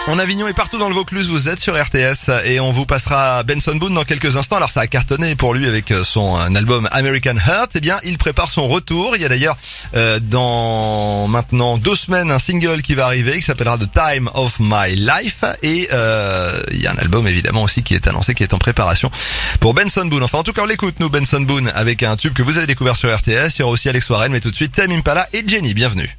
En Avignon et partout dans le Vaucluse, vous êtes sur RTS et on vous passera Benson Boone dans quelques instants. Alors ça a cartonné pour lui avec son album American Heart. Eh bien, il prépare son retour. Il y a d'ailleurs dans maintenant 2 semaines un single qui va arriver qui s'appellera The Time of My Life et il y a un album évidemment aussi qui est annoncé, qui est en préparation pour Benson Boone. Enfin en tout cas on l'écoute nous, Benson Boone, avec un tube que vous avez découvert sur RTS. Il y aura aussi Alex Warren, mais tout de suite Tame Impala et Jenny. Bienvenue.